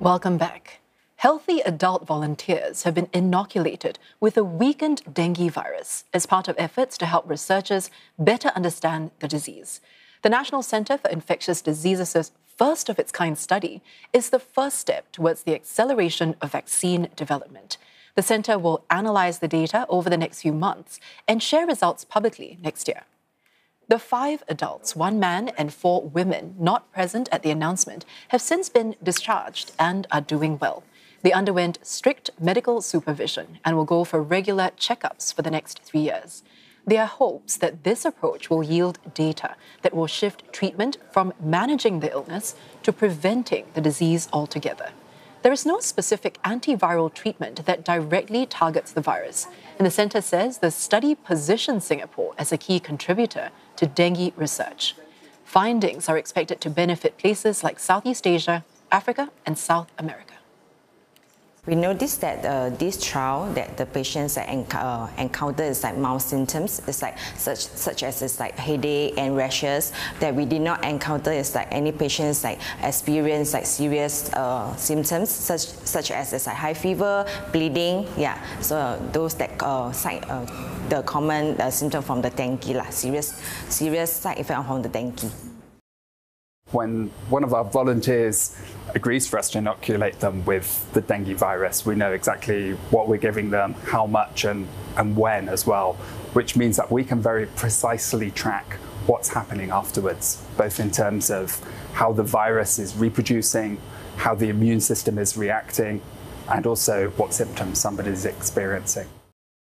Welcome back. Healthy adult volunteers have been inoculated with a weakened dengue virus as part of efforts to help researchers better understand the disease. The National Centre for Infectious Diseases' first-of-its-kind study is the first step towards the acceleration of vaccine development. The centre will analyse the data over the next few months and share results publicly next year. The 5 adults, 1 man and 4 women not present at the announcement have since been discharged and are doing well. They underwent strict medical supervision and will go for regular checkups for the next 3 years. There are hopes that this approach will yield data that will shift treatment from managing the illness to preventing the disease altogether. There is no specific antiviral treatment that directly targets the virus, and the centre says the study positions Singapore as a key contributor to dengue research. Findings are expected to benefit places like Southeast Asia, Africa, and South America. We noticed that this trial that the patients encounter is like mild symptoms. It's like such as it's like headache and rashes. That we did not encounter is like any patients like experience like serious symptoms such as it's like high fever, bleeding. Yeah, so those that the common symptom from the dengue lah, serious side effect from the dengue. When one of our volunteers agrees for us to inoculate them with the dengue virus, we know exactly what we're giving them, how much and when as well, which means that we can very precisely track what's happening afterwards, both in terms of how the virus is reproducing, how the immune system is reacting, and also what symptoms somebody is experiencing.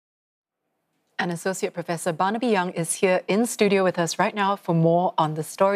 And Associate Professor Barnaby Young is here in studio with us right now for more on the story.